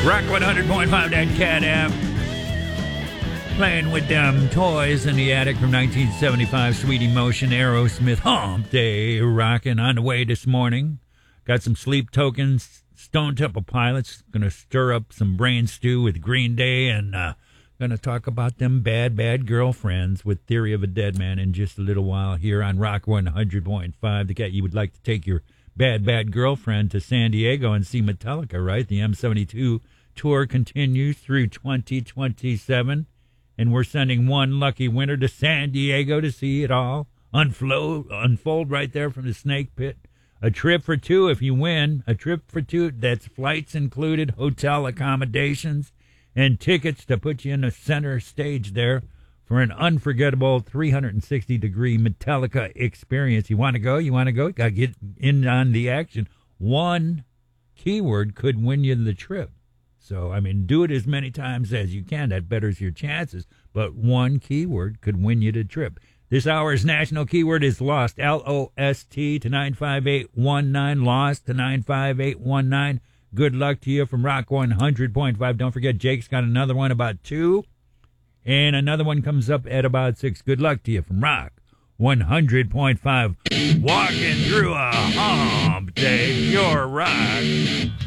Rock 100.5, that cat app. Playing with them toys in the attic from 1975, Sweet Emotion, Aerosmith, Hump Day, rocking on the way this morning. Got some Sleep Tokens, Stone Temple Pilots. Gonna stir up some brain stew with Green Day, and gonna talk about them bad girlfriends with Theory of a Dead Man in just a little while here on Rock 100.5. The cat, you would like to take your bad girlfriend to San Diego and see Metallica, right? The M72 tour continues through 2027, and we're sending one lucky winner to San Diego to see it all unfold right there from the Snake Pit. A trip for two if you win. A trip for two, that's flights included, hotel accommodations, and tickets to put you in the center stage there for an unforgettable 360-degree Metallica experience. You want to go? You got to get in on the action. One keyword could win you the trip. So, I mean, do it as many times as you can. That betters your chances. But one keyword could win you the trip. This hour's national keyword is LOST, L-O-S-T, to 95819, LOST to 95819. Good luck to you from Rock 100.5. Don't forget, Jake's got another one about 2, and another one comes up at about 6. Good luck to you from Rock 100.5. Walking through a hump day, your rock.